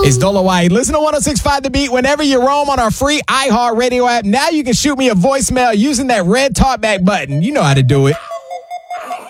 It's Dolo White. Listen to 106.5 The Beat whenever you roam on our free iHeartRadio app. Now you can shoot me a voicemail using that red talkback button. You know how to do it.